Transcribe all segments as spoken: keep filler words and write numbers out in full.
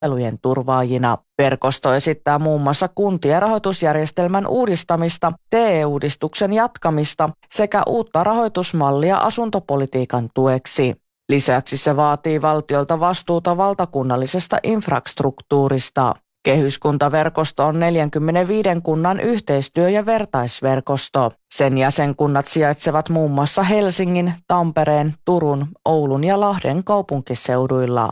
palvelujen turvaajina. Verkosto esittää muun muassa kuntien rahoitusjärjestelmän uudistamista, T E-uudistuksen jatkamista sekä uutta rahoitusmallia asuntopolitiikan tueksi. Lisäksi se vaatii valtiolta vastuuta valtakunnallisesta infrastruktuurista. Kehyskuntaverkosto on neljänkymmenenviiden kunnan yhteistyö- ja vertaisverkosto. Sen jäsenkunnat sijaitsevat muun muassa Helsingin, Tampereen, Turun, Oulun ja Lahden kaupunkiseuduilla.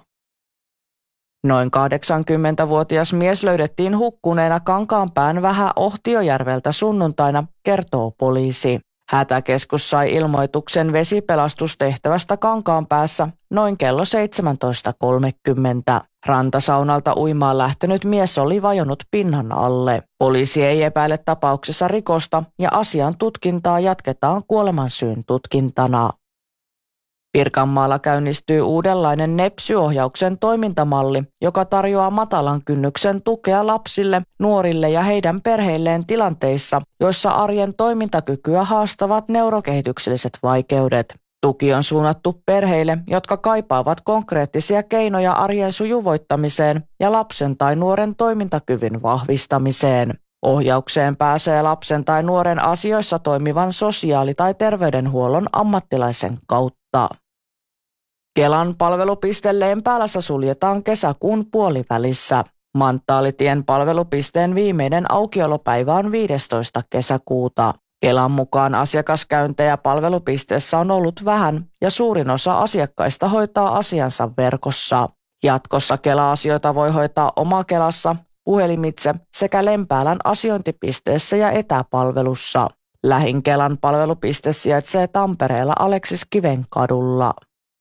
Noin kahdeksankymmentävuotias mies löydettiin hukkuneena Kankaanpään Vähä-Ohtiojärveltä sunnuntaina, kertoo poliisi. Hätäkeskus sai ilmoituksen vesipelastustehtävästä Kankaanpäässä noin kello seitsemäntoista kolmekymmentä. Rantasaunalta uimaan lähtenyt mies oli vajonnut pinnan alle. Poliisi ei epäile tapauksessa rikosta ja asian tutkintaa jatketaan kuolemansyyn tutkintana. Pirkanmaalla käynnistyy uudenlainen nepsy-ohjauksen toimintamalli, joka tarjoaa matalan kynnyksen tukea lapsille, nuorille ja heidän perheilleen tilanteissa, joissa arjen toimintakykyä haastavat neurokehitykselliset vaikeudet. Tuki on suunnattu perheille, jotka kaipaavat konkreettisia keinoja arjen sujuvoittamiseen ja lapsen tai nuoren toimintakyvyn vahvistamiseen. Ohjaukseen pääsee lapsen tai nuoren asioissa toimivan sosiaali- tai terveydenhuollon ammattilaisen kautta. Kelan palvelupiste Lempäälässä suljetaan kesäkuun puolivälissä. Manttaalitien palvelupisteen viimeinen aukiolopäivä on viidestoista kesäkuuta. Kelan mukaan asiakaskäyntejä palvelupisteessä on ollut vähän ja suurin osa asiakkaista hoitaa asiansa verkossa. Jatkossa Kela-asioita voi hoitaa Oma-Kelassa, puhelimitse sekä Lempäälän asiointipisteessä ja etäpalvelussa. Lähin Kelan palvelupiste sijaitsee Tampereella Aleksiskiven kadulla.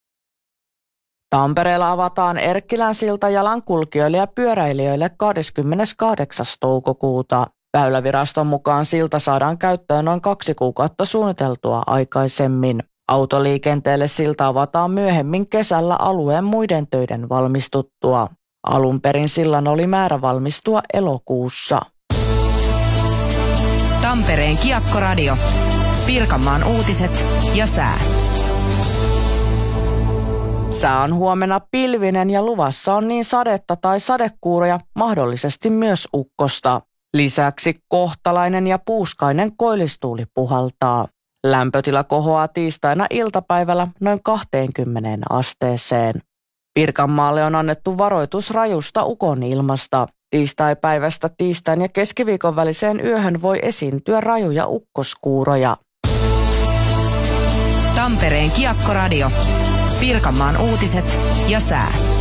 Tampereella avataan Erkkilän silta jalankulkijoille ja pyöräilijöille kahdeskymmeneskahdeksas toukokuuta. Väyläviraston mukaan silta saadaan käyttöön noin kaksi kuukautta suunniteltua aikaisemmin. Autoliikenteelle silta avataan myöhemmin kesällä alueen muiden töiden valmistuttua. Alun perin sillan oli määrä valmistua elokuussa. Tampereen Kiekkoradio. Pirkanmaan uutiset ja sää. Sää on huomenna pilvinen ja luvassa on niin sadetta tai sadekuuroja, mahdollisesti myös ukkosta. Lisäksi kohtalainen ja puuskainen koillistuuli puhaltaa. Lämpötila kohoaa tiistaina iltapäivällä noin kaksikymmentä asteeseen. Pirkanmaalle on annettu varoitus rajusta ukonilmasta. Tiistaipäivästä tiistain ja keskiviikon väliseen yöhön voi esiintyä rajuja ukkoskuuroja. Tampereen Kiekkoradio. Pirkanmaan uutiset ja sää.